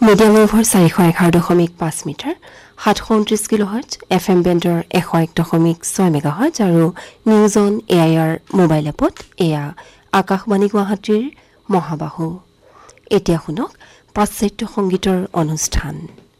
medium ৱেভৰ 411.5 metre 729 কিলোহাৰ্টজ FM বেণ্ডৰ 101.6 মেগাহাৰ্টজ আৰু news on AIR mobile এপত এয়া আকাশবাণী গুৱাহাটীৰ মহাবাহু এতিয়া শুনক পাশ্চাত্য সংগীতৰ অনুষ্ঠান